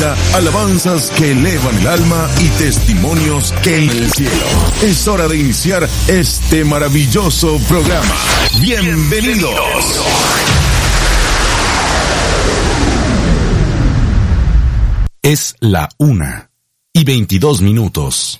vida, alabanzas que elevan el alma y testimonios que en el cielo. Es hora de iniciar este maravilloso programa. ¡Bienvenidos! Es la 1:22.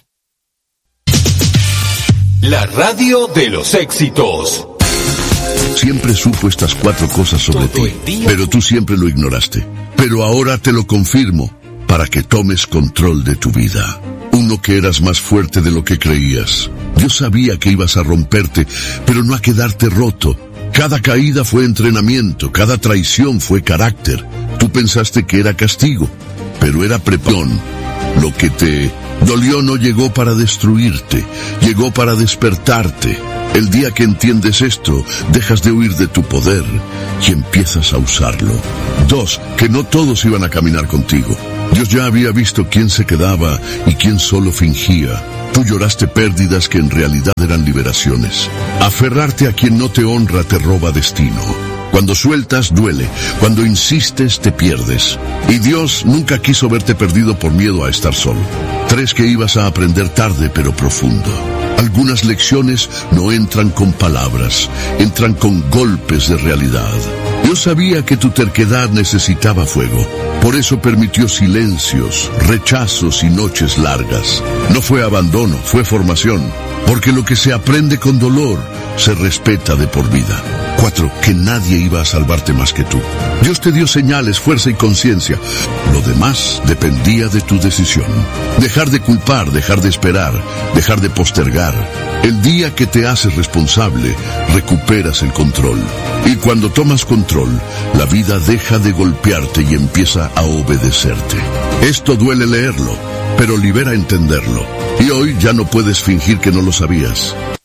La radio de los éxitos. Siempre supo estas 4 cosas sobre ti, pero tú siempre lo ignoraste. Pero ahora te lo confirmo, para que tomes control de tu vida. Uno, que eras más fuerte de lo que creías. Yo sabía que ibas a romperte, pero no a quedarte roto. Cada caída fue entrenamiento, cada traición fue carácter. Tú pensaste que era castigo, pero era preparación. Lo que te dolió no llegó para destruirte, llegó para despertarte. El día que entiendes esto, dejas de huir de tu poder y empiezas a usarlo. 2, que no todos iban a caminar contigo. Dios ya había visto quién se quedaba y quién solo fingía. Tú lloraste pérdidas que en realidad eran liberaciones. Aferrarte a quien no te honra te roba destino. Cuando sueltas, duele. Cuando insistes, te pierdes. Y Dios nunca quiso verte perdido por miedo a estar solo. 3, que ibas a aprender tarde pero profundo. Algunas lecciones no entran con palabras, entran con golpes de realidad. Yo sabía que tu terquedad necesitaba fuego. Por eso permitió silencios, rechazos y noches largas. No fue abandono, fue formación. Porque lo que se aprende con dolor se respeta de por vida. 4, que nadie iba a salvarte más que tú. Dios te dio señales, fuerza y conciencia. Lo demás dependía de tu decisión. Dejar de culpar, dejar de esperar, dejar de postergar. El día que te haces responsable, recuperas el control. Y cuando tomas control, la vida deja de golpearte y empieza a obedecerte. Esto duele leerlo, pero libera entenderlo. Y hoy ya no puedes fingir que no lo sabías.